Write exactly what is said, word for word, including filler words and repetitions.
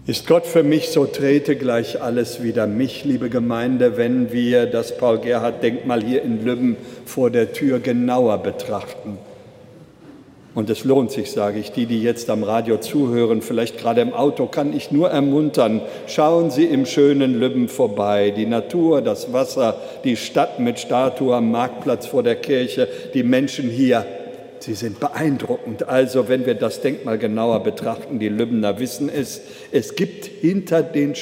Ist Gott für mich, so trete gleich alles wider mich, liebe Gemeinde, wenn wir das Paul-Gerhardt-Denkmal hier in Lübben vor der Tür genauer betrachten. Und es lohnt sich, sage ich, die, die jetzt am Radio zuhören, vielleicht gerade im Auto, kann ich nur ermuntern, schauen Sie im schönen Lübben vorbei. Die Natur, das Wasser, die Stadt mit Statue am Marktplatz vor der Kirche, die Menschen hier, sie sind beeindruckend. Also, wenn wir das Denkmal genauer betrachten, die Lübbener wissen es, es gibt hinter den